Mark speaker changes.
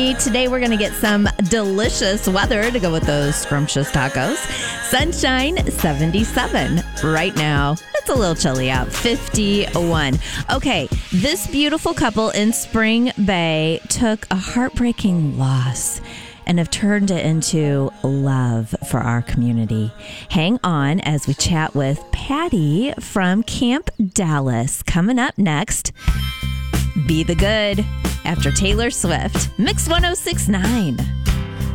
Speaker 1: Today we're going to get some delicious weather to go with those scrumptious tacos. Sunshine, 77 right now. It's a little chilly out, 51. Okay, this beautiful couple in Spring Bay took a heartbreaking loss and have turned it into love for our community. Hang on as we chat with Patty from Camp Dallas. Coming up next, Be the Good after Taylor Swift. Mix 106.9.